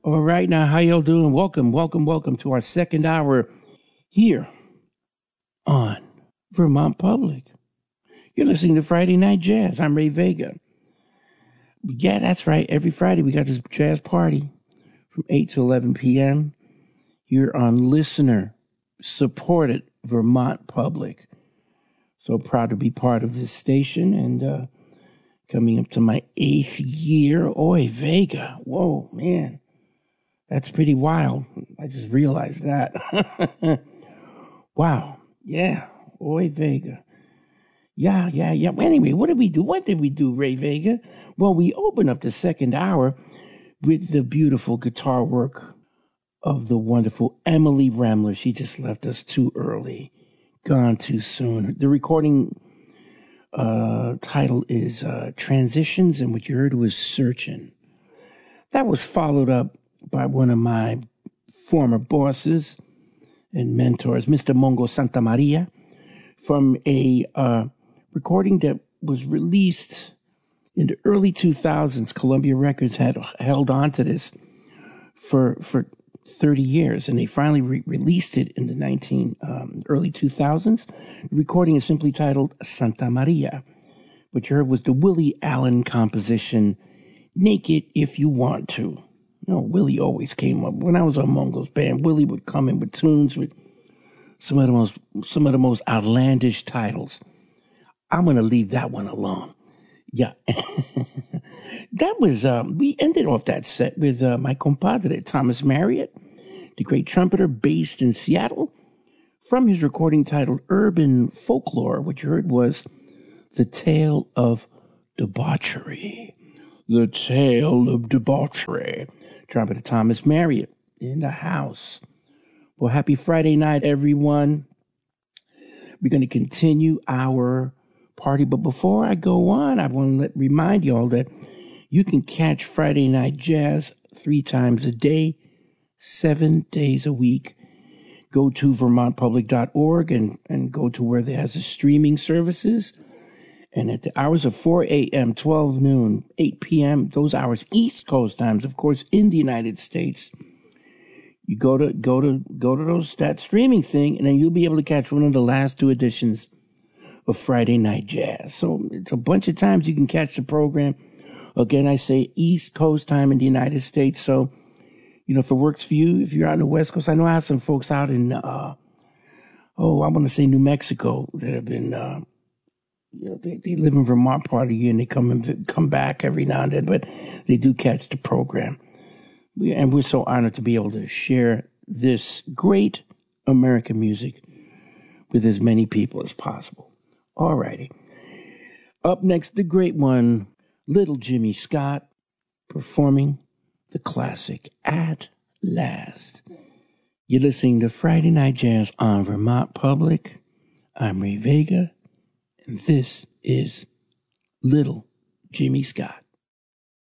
All right, now, how y'all doing? Welcome to our second hour here on Vermont Public. You're listening to Friday Night Jazz. I'm Ray Vega. Yeah, that's right. Every Friday we got this jazz party from 8 to 11 p.m. here on listener-supported Vermont Public. So proud to be part of this station and coming up to my 8th year. Oy Vega. Whoa, man. That's pretty wild. I just realized that. Wow. Yeah. Oy Vega. Yeah. Well, anyway, what did we do, Ray Vega? Well, we opened up the second hour with the beautiful guitar work of the wonderful Emily Remler. She just left us too early. Gone too soon. The recording title is Transitions, and what you heard was Searching. That was followed up by one of my former bosses and mentors, Mr. Mongo Santamaria, from a recording that was released in the early 2000s. Columbia Records had held on to this for 30 years, and they finally released it in the early 2000s. The recording is simply titled Santa Maria, which you heard was the Willie Allen composition, Naked If You Want To. You know, Willie always came up. When I was on Mongo's band, Willie would come in with tunes with some of the most outlandish titles. I'm going to leave that one alone. Yeah. That was, we ended off that set with my compadre, Thomas Marriott, the great trumpeter based in Seattle, from his recording titled Urban Folklore. What you heard was The Tale of Debauchery. The Tale of Debauchery. Trumpeter Thomas Marriott in the house. Well, happy Friday night, everyone. We're going to continue our party. But before I go on, I want to remind you all that you can catch Friday Night Jazz 3 times a day, 7 days a week. Go to vermontpublic.org and go to where there has the streaming services. And at the hours of 4 a.m., 12 noon, 8 p.m., those hours, East Coast times, of course, in the United States, you go to that streaming thing, and then you'll be able to catch one of the last 2 editions of Friday Night Jazz. So it's a bunch of times you can catch the program. Again, I say East Coast time in the United States. So, you know, if it works for you, if you're out on the West Coast, I know I have some folks out in, I want to say New Mexico that have been, they live in Vermont part of the year and they come back every now and then, but they do catch the program. And we're so honored to be able to share this great American music with as many people as possible. All righty. Up next, the great one, Little Jimmy Scott, performing the classic At Last. You're listening to Friday Night Jazz on Vermont Public. I'm Ray Vega, and this is Little Jimmy Scott.